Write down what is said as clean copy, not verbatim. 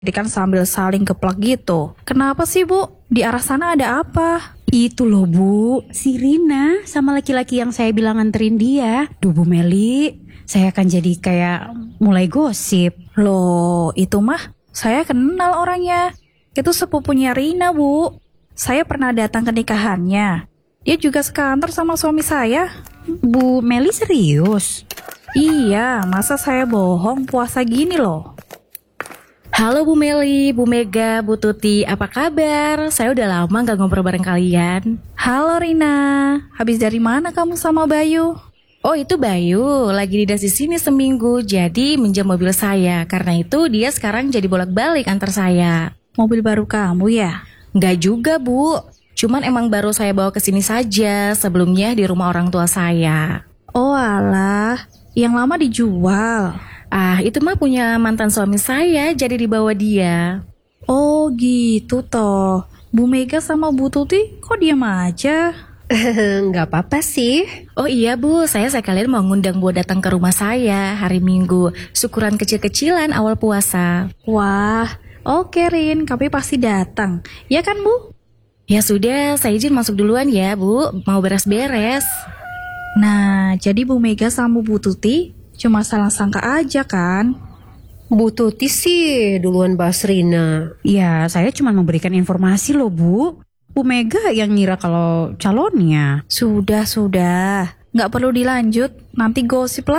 Jadi kan sambil saling geplak gitu. Kenapa sih Bu? Di arah sana ada apa? Itu loh Bu, si Rina sama laki-laki yang saya bilang nganterin dia. Duh Bu Meli, saya akan jadi kayak mulai gosip. Loh, itu mah saya kenal orangnya. Itu sepupunya Rina, Bu. Saya pernah datang ke nikahannya. Dia juga sekantor sama suami saya. Bu Meli serius? Iya, masa saya bohong puasa gini loh. Halo Bu Meli, Bu Mega, Bu Tuti, apa kabar? Saya udah lama gak ngobrol bareng kalian. Halo Rina, habis dari mana kamu sama Bayu? Oh itu Bayu, lagi dinas di sini seminggu, jadi minjam mobil saya. Karena itu dia sekarang jadi bolak-balik antar saya. Mobil baru kamu ya? Nggak juga Bu, cuman emang baru saya bawa ke sini saja. Sebelumnya di rumah orang tua saya. Oh alah, yang lama dijual. Ah itu mah punya mantan suami saya, jadi dibawa dia. Oh gitu toh. Bu Mega sama Bu Tuti kok diam aja? Nggak apa-apa sih. Oh iya Bu, saya sekalian mau ngundang buat datang ke rumah saya hari Minggu. Syukuran kecil-kecilan awal puasa. Wah, oke Rin, kami pasti datang. Ya kan Bu? Ya sudah, saya izin masuk duluan ya Bu, mau beres-beres. Nah, jadi Bu Mega sama Bu Tuti cuma salah sangka aja kan? Bu Tuti sih duluan bahas Rina. Ya, saya cuma memberikan informasi loh Bu. Bu Mega yang ngira kalau calonnya. Sudah. Nggak perlu dilanjut, nanti gosip lah.